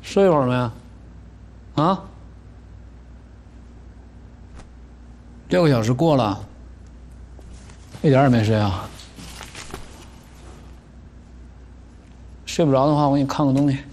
睡一会儿没？啊？6个小时过了，一点也没睡啊？睡不着的话，我给你看个东西。